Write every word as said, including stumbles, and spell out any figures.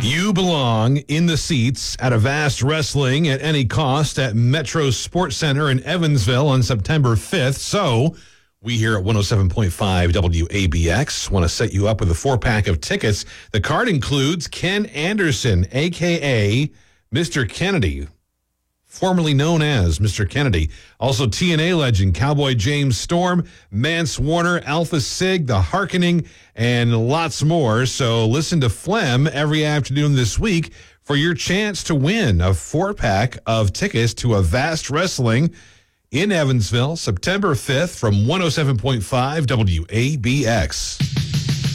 You belong in the seats at Avast Wrestling at any cost at Metro Sports Center in Evansville on September fifth. So we here at one oh seven point five W A B X want to set you up with a four-pack of tickets. The card includes Ken Anderson, a k a. Mister Kennedy, formerly known as Mister Kennedy. Also T N A legend Cowboy James Storm, Mance Warner, Alpha Sig, The Harkening, and lots more. So listen to Phlegm every afternoon this week for your chance to win a four-pack of tickets to Avast Wrestling in Evansville, September fifth from one oh seven point five W A B X.